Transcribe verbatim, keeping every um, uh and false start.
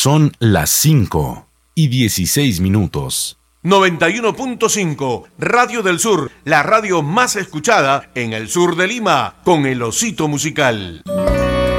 Son las cinco y dieciséis minutos. noventa y uno punto cinco, Radio del Sur, la radio más escuchada en el sur de Lima, con el Osito Musical.